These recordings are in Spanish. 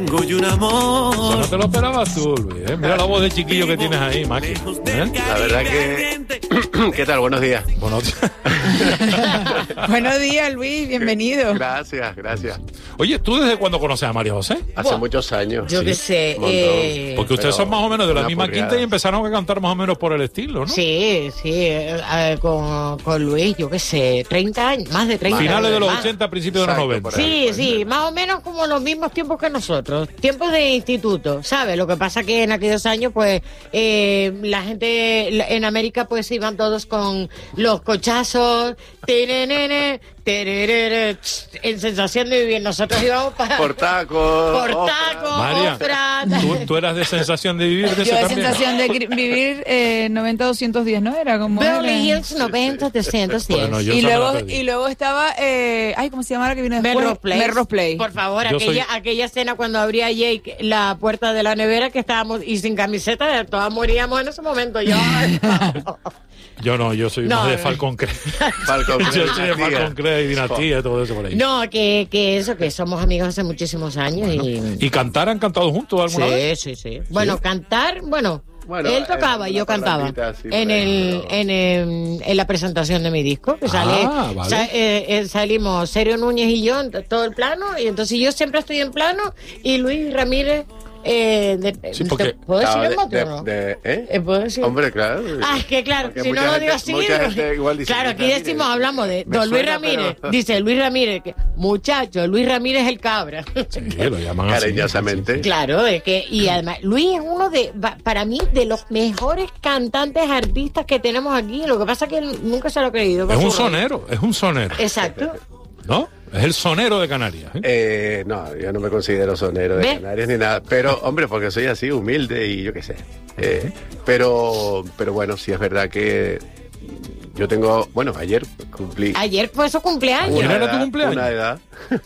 tengo y un amor. Eso no te lo esperabas tú, Luis, ¿eh? Mira la voz de chiquillo que tienes ahí, Maki, ¿eh? La verdad que... ¿Qué tal? Buenos días. Buenos días. Buenos días, Luis, bienvenido. Gracias. Oye, ¿tú desde cuándo conoces a María José? Hace muchos años. Yo qué sé. Porque ustedes son más o menos de la una misma porreada. quinta y empezaron a cantar más o menos por el estilo, ¿no? Sí, con Luis, yo qué sé, 30 años, más de 30 Finales años. de los más. 80, principios de los Exacto, 90. por ahí. Sí, más o menos como los mismos tiempos que nosotros, tiempos de instituto, ¿sabes? Lo que pasa que en aquellos años, pues, la gente en América, pues, iban todos con los cochazos, tererere, tererere, en sensación de vivir. Nosotros íbamos para... Por tacos. María, Ofra. ¿tú eras de sensación de vivir de Yo eso de también? sensación de vivir 90-210, ¿no? Era como... Beverly era? Hills 90-310. Bueno, yo Y esa me la luego, perdí. y luego estaba... ¿cómo se llama la que vino después? Melrose Place. Place. Por favor, Yo aquella escena cuando abría Jake la puerta de la nevera que estábamos y sin camiseta, todas moríamos en ese momento. Yo no, yo soy No, más de no. Falcon Crest. Falcon Yo Crest, soy de Dinastía. Falcon Crest y Dinastía y todo eso por ahí. No, que somos amigos hace muchísimos años ¿Y cantar han cantado juntos alguna vez? Sí. Bueno, cantar, Bueno, él tocaba y una yo cantaba parlantita así, en la presentación de mi disco que sale, vale. salimos Sergio Núñez y yo en todo el plano, y entonces yo siempre estoy en plano y Luis Ramírez Sí, porque- ¿puedo decir Ah, el mote o no? ¿Puedo decir? Hombre, claro. Ah, es que claro, Porque si no mucha lo digo gente- así. mucha gente igual dice, claro, Luis aquí Ramírez. decimos, hablamos de Me don Luis suena, Ramírez. pero- Dice Luis Ramírez, que, muchacho, Luis Ramírez el cabra. Sí, lo llaman así. Cariñosamente. Claro, es que, y además, Luis es uno para mí, de los mejores cantantes artistas que tenemos aquí. Lo que pasa es que él nunca se lo ha creído. Es con un su rollo. sonero, es un sonero. Exacto. ¿No? Es el sonero de Canarias. ¿eh? No, yo no me considero sonero de ¿Ve? Canarias ni nada. Pero, hombre, porque soy así, humilde y yo qué sé. Pero bueno, sí es verdad que yo tengo... Bueno, ayer cumplí... Ayer fue su cumpleaños. Una era tu cumpleaños. Una edad.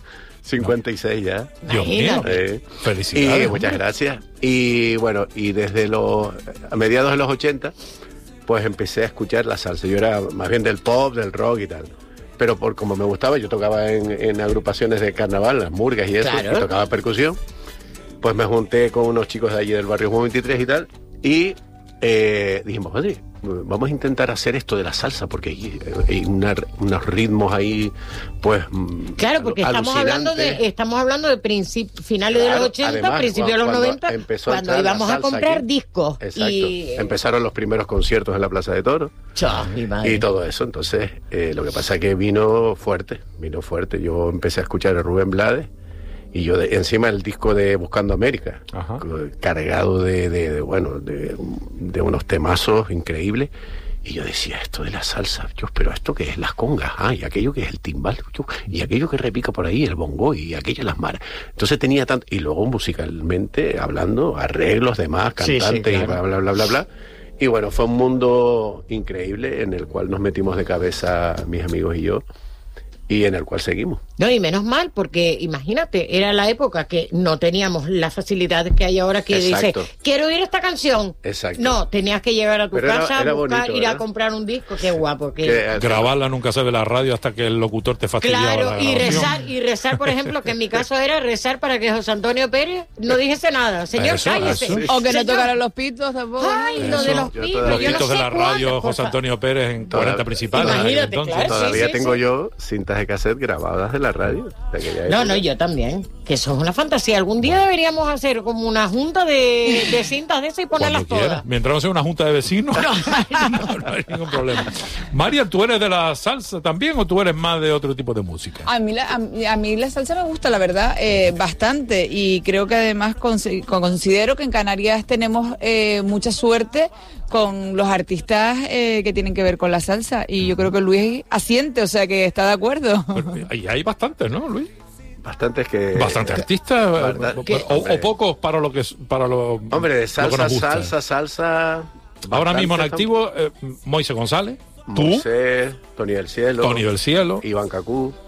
56 ya. Dios mío. Imagínate. Felicidades. Y muchas gracias. Y bueno, y desde a mediados de los 80, pues empecé a escuchar la salsa. Yo era más bien del pop, del rock y tal. Pero como me gustaba, yo tocaba en agrupaciones de carnaval, las murgas y eso, Claro. y tocaba percusión. Pues me junté con unos chicos de allí del barrio Juan 23 y tal, y dijimos, oye, vamos a intentar hacer esto de la salsa, porque hay unos ritmos ahí, pues... Claro, porque estamos hablando de finales de los 80, además, principios de los cuando 90, empezó a cuando entrar la íbamos a salsa comprar aquí. discos. Exacto. Y, Empezaron los primeros conciertos en la Plaza de Toros. mi madre. Y todo eso, entonces lo que pasa es que vino fuerte. Yo empecé a escuchar a Rubén Blades y yo encima el disco de Buscando América, Ajá. cargado de unos temazos increíbles. Y yo decía, esto de la salsa, pero esto que es las congas, y aquello que es el timbal, y aquello que repica por ahí, el bongo, y aquello las maras. Entonces tenía tanto, y luego musicalmente hablando, arreglos, demás, Sí, cantantes, sí, claro. y bla, bla. Y bueno, fue un mundo increíble en el cual nos metimos de cabeza mis amigos y yo, y en el cual seguimos. No, y menos mal, porque imagínate, era la época que no teníamos las facilidades que hay ahora, que Exacto. dice, quiero oír esta canción. Exacto. No, tenías que llegar a tu Pero era- casa, era buscar, bonito, ir a ¿verdad? comprar un disco. Qué guapo. Grabarla nunca se ve la radio hasta que el locutor te fastidiaba Claro, la y grabación. rezar, por ejemplo, que en mi caso era rezar para que José Antonio Pérez no dijese nada. Señor, Eso, cállese. eso. O que no Señor. tocaran los pitos tampoco. Ay, lo de Eso. los Yo pitos, todavía- yo no Los sé de la radio, cuántas José cosas. Antonio Pérez en Toda- 40 principales. en aquel Imagínate, entonces. claro. Todavía sí, tengo sí. yo cintas de cassette grabadas de la radio. De aquella No, época. no, yo también. Que eso es una fantasía. Algún día deberíamos hacer como una junta de cintas de esas y ponerlas Cuando quieras. todas. Mientras no sea una junta de vecinos, no hay ningún problema. María, ¿tú eres de la salsa también o tú eres más de otro tipo de música? A mí la salsa me gusta, la verdad, bastante. Y creo que además considero que en Canarias tenemos mucha suerte con los artistas que tienen que ver con la salsa. Y yo creo que Luis asiente, o sea que está de acuerdo. Pero hay bastantes, ¿no, Luis? Bastantes que... Bastantes artistas, Bastante. o pocos para lo que para lo Hombre, de lo que salsa, nos gusta. salsa... Ahora mismo en bastantes activo, Moisés González, tú, Moisés, Tony del Cielo. Tony del Cielo, Iván Cacú.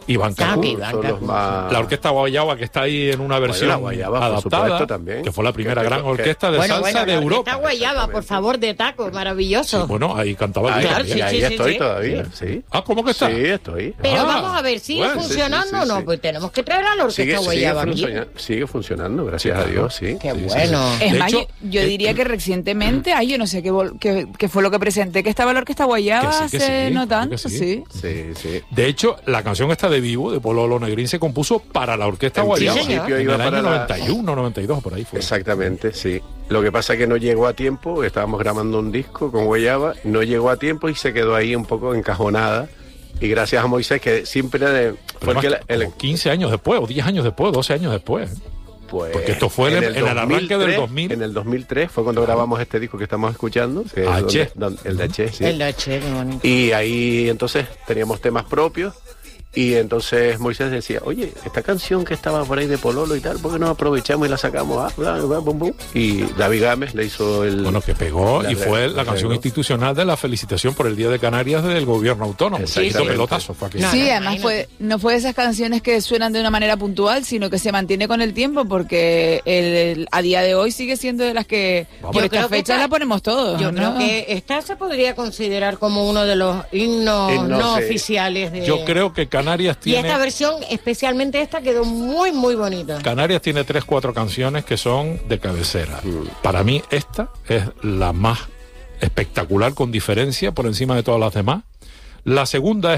Iván Cacú. Son los más... La orquesta Guayaba, que está ahí en una versión la Guayaba, por adaptada, supuesto, también. que fue la primera gran orquesta de salsa de la Europa. orquesta Guayaba, por favor, de Taco, maravilloso. Sí, bueno, ahí cantaba Ahí, Luis Claro, también. ahí sí, estoy sí. todavía, sí. Ah, ¿cómo que está? Sí, estoy. Pero Ah, vamos a ver, ¿sigue bueno, sí, funcionando o no? sí. Pues tenemos que traer a la orquesta Guayaba aquí. Sigue funcionando, gracias Sí, a Dios, sí. Qué Sí, sí, bueno. sí. Es De más, hecho, yo diría que recientemente, yo no sé qué fue lo que presenté, que estaba la Orquesta Guayaba Que sí, hace sí, no que tanto, sí. sí. Sí, sí. De hecho, la canción esta de Vivo, de Pololo Negrín, se compuso para la orquesta En Guayaba. principio En iba el año para la- 91, 92, por ahí fue. Exactamente, sí. Lo que pasa es que no llegó a tiempo, estábamos grabando un disco con Guayaba, no llegó a tiempo y se quedó ahí un poco encajonada. Y gracias a Moisés, que siempre Pero fue el que además, el, como 15 años después, o 10 años después, 12 años después. pues, porque esto fue en el arranque del 2000. En el 2003 fue cuando grabamos este disco que estamos escuchando, que es H. el de H, sí. El H, qué bonito. Y ahí entonces teníamos temas propios y entonces Moisés decía, oye, esta canción que estaba por ahí de Pololo y tal, ¿por qué no aprovechamos y la sacamos? Bum, bum. Y David Gámez le hizo el... Bueno, que pegó la y fue la la canción pegó. institucional de la felicitación por el Día de Canarias del gobierno autónomo. Sí, Hizo sí. pelotazo. Fue aquello. No, Sí, no, además imagínate. no fue de esas canciones que suenan de una manera puntual, sino que se mantiene con el tiempo, porque a día de hoy sigue siendo de las que Vamos. por Yo esta creo que fecha esta- la ponemos todos. Yo ¿no? creo que esta se podría considerar como uno de los himnos Himnos, no sí. oficiales de... Yo creo que Canarias Y esta tiene... versión, especialmente esta, quedó muy, muy bonita. Canarias tiene 3-4 canciones que son de cabecera. Para mí esta es la más espectacular, con diferencia, por encima de todas las demás. La segunda es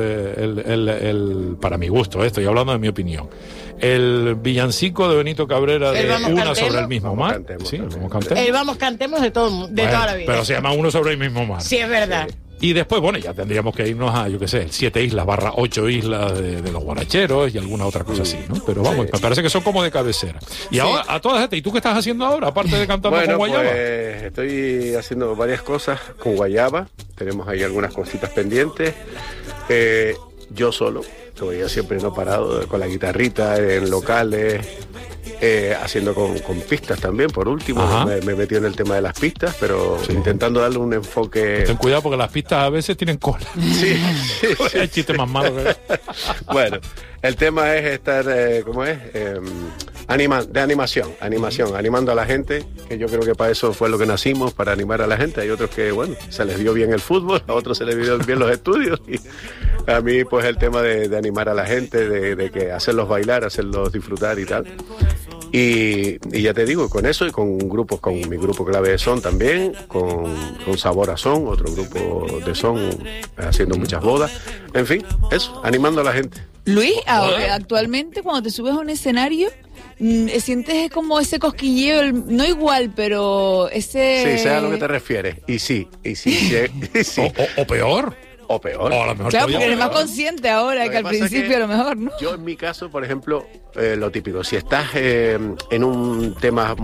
para mi gusto, estoy hablando de mi opinión, el villancico de Benito Cabrera de El Vamos Una Cantemos. sobre el mismo Vamos mar. Cantemos Sí, también. Vamos Cantemos. El Vamos Cantemos de todo, de Bueno, toda la vida. pero se llama Uno sobre el mismo mar. Sí, es verdad. Y después, bueno, ya tendríamos que irnos a, yo qué sé, 7 islas / 8 islas de los guaracheros y alguna otra cosa así, ¿no? Pero vamos, me parece que son como de cabecera. Y ahora, a todas estas, ¿y tú qué estás haciendo ahora, aparte de cantando Bueno, con Guayaba? pues estoy haciendo varias cosas con Guayaba, tenemos ahí algunas cositas pendientes. Yo solo, todavía siempre no parado, con la guitarrita, en locales, haciendo con pistas también, por último. Ajá. Me metí en el tema de las pistas, pero Sí. intentando darle un enfoque... Ten cuidado porque las pistas a veces tienen cola. Sí, sí, sí. El chiste más malo que... Bueno, el tema es estar, ¿cómo es? Animación, animando a la gente, que yo creo que para eso fue lo que nacimos, para animar a la gente. Hay otros que, bueno, se les dio bien el fútbol, a otros se les dio bien los estudios, y a mí pues el tema de animar a la gente, de que hacerlos bailar, hacerlos disfrutar y tal. Y ya te digo, con eso y con grupos, con mi grupo clave de son también, con Sabor a Son, otro grupo de son, haciendo muchas bodas. En fin, eso, animando a la gente. Luis, actualmente cuando te subes a un escenario, sientes como ese cosquilleo, no igual, pero ese... Sí, sé a lo que te refieres. Y sí. O peor. O peor. O a lo mejor Claro, todavía porque eres más peor. consciente ahora Lo que al pasa es principio que a lo mejor, ¿no? Yo en mi caso, por ejemplo, lo típico, si estás en un tema